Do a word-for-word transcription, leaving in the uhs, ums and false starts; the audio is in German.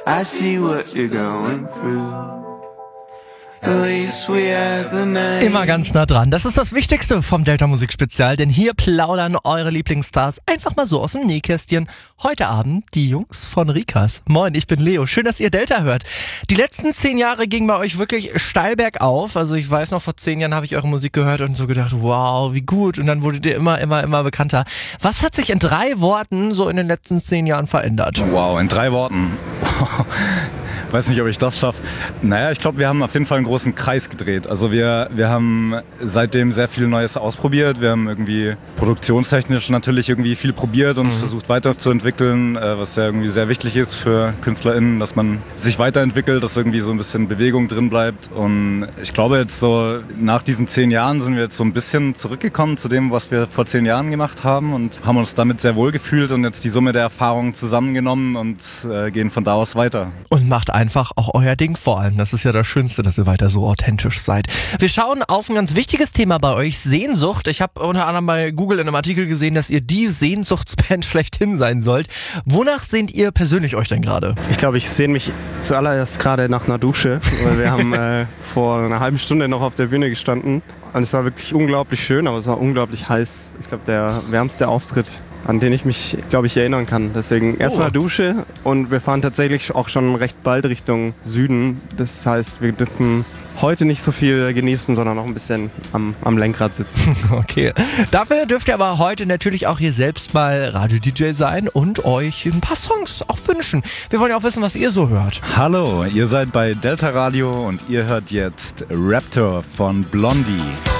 I see what you're going through. At least we have the night. Immer ganz nah dran. Das ist das Wichtigste vom Delta Musik Spezial, denn hier plaudern eure Lieblingsstars einfach mal so aus dem Nähkästchen. Heute Abend die Jungs von Rikas. Moin, ich bin Leo. Schön, dass ihr Delta hört. Die letzten zehn Jahre gingen bei euch wirklich steil bergauf. Also ich weiß noch, vor zehn Jahren habe ich eure Musik gehört und so gedacht, wow, wie gut. Und dann wurdet ihr immer, immer, immer bekannter. Was hat sich in drei Worten so in den letzten zehn Jahren verändert? Wow, in drei Worten. Weiß nicht, ob ich das schaffe. Naja, ich glaube, wir haben auf jeden Fall einen großen Kreis gedreht. Also wir, wir haben seitdem sehr viel Neues ausprobiert. Wir haben irgendwie produktionstechnisch natürlich irgendwie viel probiert und mhm. versucht weiterzuentwickeln, was ja irgendwie sehr wichtig ist für KünstlerInnen, dass man sich weiterentwickelt, dass irgendwie so ein bisschen Bewegung drin bleibt. Und ich glaube jetzt so, nach diesen zehn Jahren sind wir jetzt so ein bisschen zurückgekommen zu dem, was wir vor zehn Jahren gemacht haben und haben uns damit sehr wohl gefühlt und jetzt die Summe der Erfahrungen zusammengenommen und äh, gehen von da aus weiter. Und macht einfach auch euer Ding vor allem. Das ist ja das Schönste, dass ihr weiter so authentisch seid. Wir schauen auf ein ganz wichtiges Thema bei euch, Sehnsucht. Ich habe unter anderem bei Google in einem Artikel gesehen, dass ihr die Sehnsuchtsband schlechthin sein sollt. Wonach sehnt ihr persönlich euch denn gerade? Ich glaube, ich sehne mich zuallererst gerade nach einer Dusche, weil wir haben äh, vor einer halben Stunde noch auf der Bühne gestanden und es war wirklich unglaublich schön, aber es war unglaublich heiß. Ich glaube, der wärmste Auftritt, an den ich mich, glaube ich, erinnern kann. Deswegen erstmal oh. Dusche und wir fahren tatsächlich auch schon recht bald Richtung Süden. Das heißt, wir dürfen heute nicht so viel genießen, sondern noch ein bisschen am, am Lenkrad sitzen. Okay. Dafür dürft ihr aber heute natürlich auch hier selbst mal Radio-D J sein und euch ein paar Songs auch wünschen. Wir wollen ja auch wissen, was ihr so hört. Hallo, ihr seid bei Delta Radio und ihr hört jetzt Raptor von Blondie.